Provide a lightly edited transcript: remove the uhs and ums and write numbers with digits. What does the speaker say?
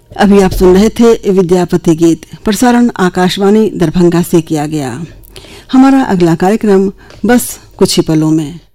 अभी आप सुन रहे थे विद्यापति गीत। प्रसारण आकाशवाणी दरभंगा से किया गया। हमारा अगला कार्यक्रम बस कुछ ही पलों में।